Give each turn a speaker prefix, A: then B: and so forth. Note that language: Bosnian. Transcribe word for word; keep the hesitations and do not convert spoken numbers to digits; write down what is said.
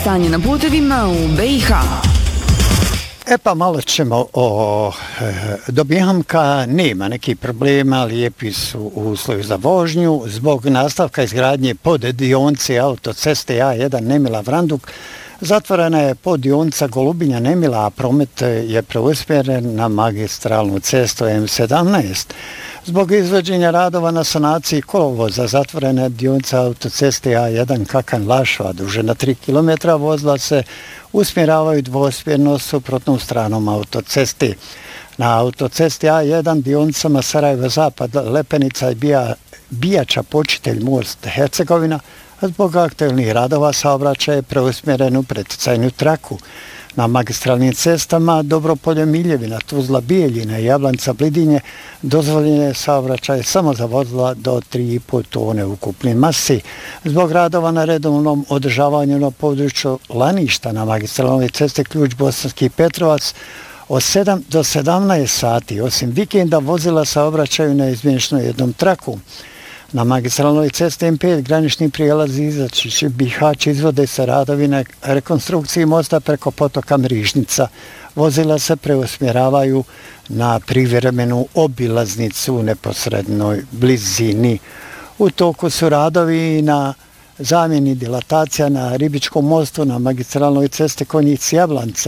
A: stanje na putevima u B i H.
B: E pa malo ćemo o e, Dobijanka, nema nekih problema, lijepi su uslovi za vožnju. Zbog nastavka izgradnje pod dionce autoceste A jedan Nemila-Vranduk zatvorena je poddionica Golubinja-Nemila, a promet je preusmjeren na magistralnu cestu M sedamnaest. Zbog izvođenja radova na sanaciji kolovoza zatvorena je dionica autoceste A jedan Kakan-Lašva, dužina tri kilometra, vozila se usmjeravaju dvosmjerno suprotnom stranom autocesti. Na autocesti A jedan dionicama Sarajevo-Zapad, Lepenica i Bija, Bijača, Počitelj, Most, Hercegovina, zbog aktualnih radova saobraćaj je preusmjeren u preticajnu traku. Na magistralnim cestama Dobropolje, Miljevina, Tuzla, Bijeljina i Jablanca, Blidinje dozvoljen je saobraćaj samo za vozila do tri i pol tone ukupne masi. Zbog radova na redovnom održavanju na području Laništa na magistralnoj cesti Ključ Bosanski Petrovac od sedam do sedamnaest sati, osim vikenda, vozila saobraćaju na izmjenično jednom traku. Na magistralnoj cesti M pet granični prijelaz Izačić i Bihać izvode se radovi na rekonstrukciji mosta preko potoka Mrižnica. Vozila se preusmjeravaju na privremenu obilaznicu u neposrednoj blizini. U toku su radovi na zamjeni dilatacija na Ribičkom mostu na magistralnoj cesti Konjic-Jablanca.